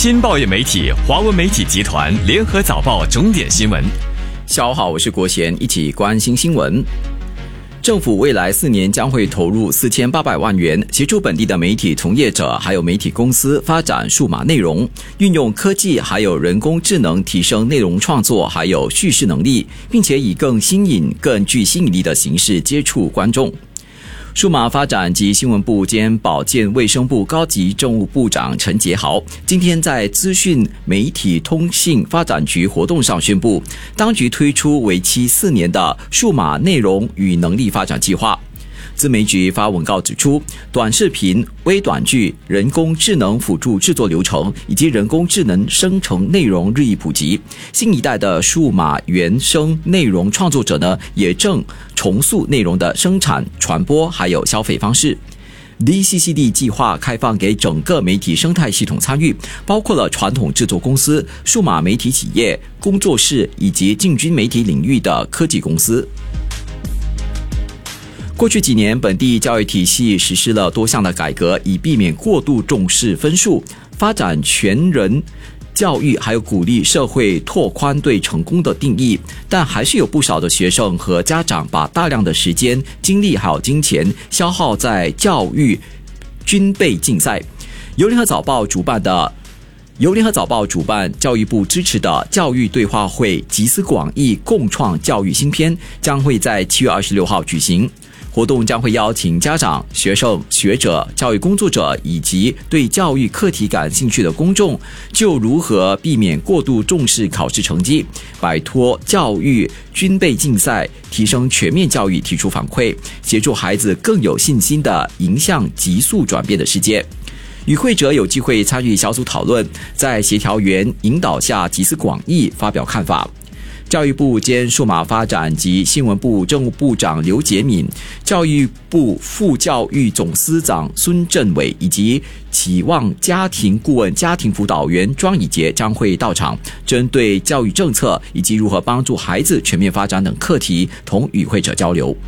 新报业媒体华文媒体集团联合早报重点新闻。 下午好，我是国贤，一起关心新闻。政府未来4年将会投入4800万元，协助本地的媒体从业者还有媒体公司发展数码内容，运用科技还有人工智能提升内容创作还有叙事能力，并且以更新颖、更具吸引力的形式接触观众。数码发展及新闻部兼保健卫生部高级政务部长陈杰豪今天在资讯媒体通信发展局活动上宣布，当局推出为期4年的数码内容与能力发展计划。资媒局发文告指出，短视频、微短剧、人工智能辅助制作流程以及人工智能生成内容日益普及，新一代的数码原生内容创作者呢，也正重塑内容的生产、传播还有消费方式。DCCD 计划开放给整个媒体生态系统参与，包括了传统制作公司、数码媒体企业、工作室以及进军媒体领域的科技公司。过去几年，本地教育体系实施了多项的改革，以避免过度重视分数，发展全人教育，还有鼓励社会拓宽对成功的定义。但还是有不少的学生和家长把大量的时间、精力还有金钱消耗在教育军备竞赛。由联合早报主办，教育部支持的教育对话会集思广益共创教育新篇将会在7月26号举行。活动将会邀请家长、学生、学者、教育工作者以及对教育课题感兴趣的公众，就如何避免过度重视考试成绩，摆脱教育军备竞赛，提升全面教育提出反馈，协助孩子更有信心地迎向急速转变的世界。与会者有机会参与小组讨论，在协调员引导下集思广益，发表看法。教育部兼数码发展及新闻部政务部长刘洁敏、教育部副教育总司长孙振伟以及期望家庭顾问、家庭辅导员庄以杰将会到场，针对教育政策以及如何帮助孩子全面发展等课题同与会者交流。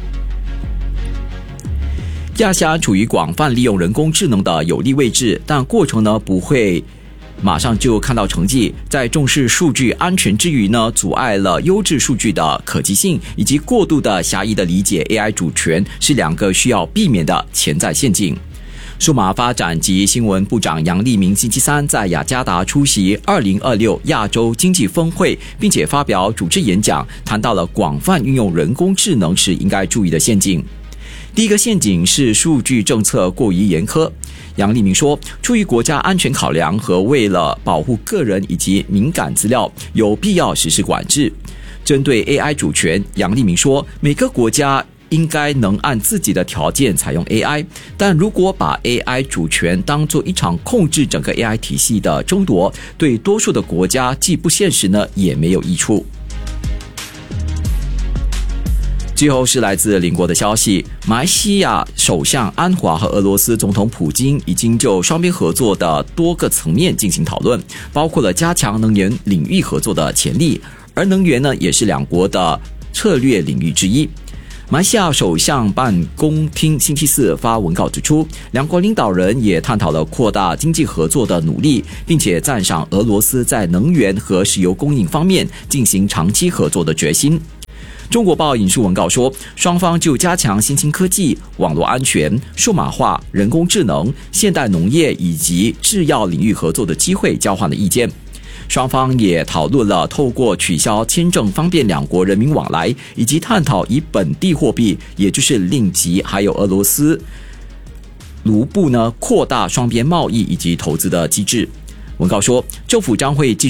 亚细安处于广泛利用人工智能的有利位置，但过程呢不会马上就看到成绩，在重视数据安全之余呢，阻碍了优质数据的可及性，以及过度的狭义的理解 AI 主权，是2个需要避免的潜在陷阱。数码发展及新闻部长杨立明星期3在雅加达出席2026亚洲经济峰会，并且发表主旨演讲，谈到了广泛运用人工智能时应该注意的陷阱。第一个陷阱是数据政策过于严苛。杨立明说，出于国家安全考量和为了保护个人以及敏感资料，有必要实施管制。针对 AI 主权，杨立明说，每个国家应该能按自己的条件采用 AI， 但如果把 AI 主权当作一场控制整个 AI 体系的争夺，对多数的国家既不现实呢，也没有益处。最后是来自邻国的消息，马来西亚首相安华和俄罗斯总统普京已经就双边合作的多个层面进行讨论，包括了加强能源领域合作的潜力，而能源呢也是2国的策略领域之一。马来西亚首相办公厅星期4发文告指出，2国领导人也探讨了扩大经济合作的努力，并且赞赏俄罗斯在能源和石油供应方面进行长期合作的决心。中国报引述文告说，双方就加强新兴科技、网络安全、数码化、人工智能、现代农业以及制药领域合作的机会交换了意见。双方也讨论了透过取消签证方便2国人民往来，以及探讨以本地货币，也就是令吉还有俄罗斯卢布呢扩大双边贸易以及投资的机制。文告说，政府将会继